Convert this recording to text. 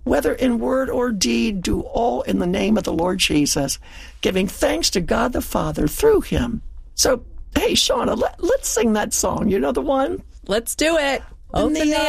whether in word or deed, do all in the name of the Lord Jesus, giving thanks to God the Father through him. So, hey, Shauna, let's sing that song. You know the one? Let's do it. Open the